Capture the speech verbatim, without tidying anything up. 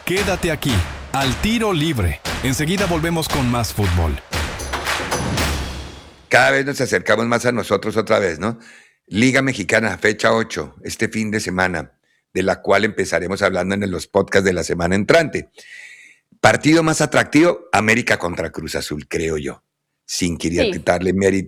Quédate aquí, al tiro libre. Enseguida volvemos con más fútbol. Cada vez nos acercamos más a nosotros otra vez, ¿no? Liga Mexicana, fecha ocho, este fin de semana, de la cual empezaremos hablando en los podcasts de la semana entrante. Partido más atractivo, América contra Cruz Azul, creo yo, sin querer Sí. quitarle mérito